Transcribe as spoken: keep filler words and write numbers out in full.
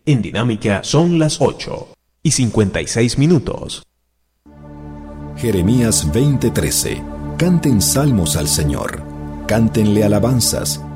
En Dinámica son las ocho y cincuenta y seis minutos. Jeremías veinte trece. Canten salmos al Señor, cántenle alabanzas,